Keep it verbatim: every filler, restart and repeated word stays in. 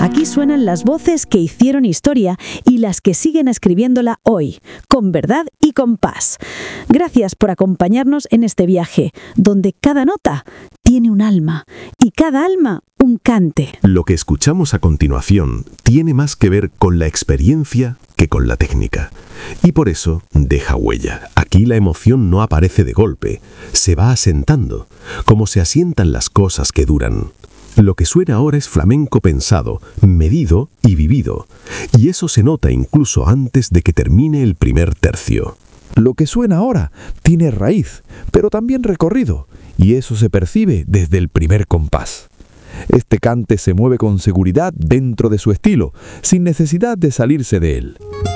Aquí suenan las voces que hicieron historia y las que siguen escribiéndola hoy, con verdad y con paz. Gracias por acompañarnos en este viaje, donde cada nota tiene un alma y cada alma un cante. Lo que escuchamos a continuación tiene más que ver con la experiencia que con la técnica. Y por eso deja huella. Aquí la emoción no aparece de golpe, se va asentando, como se asientan las cosas que duran. Lo que suena ahora es flamenco pensado, medido y vivido, y eso se nota incluso antes de que termine el primer tercio. Lo que suena ahora tiene raíz, pero también recorrido, y eso se percibe desde el primer compás. Este cante se mueve con seguridad dentro de su estilo, sin necesidad de salirse de él.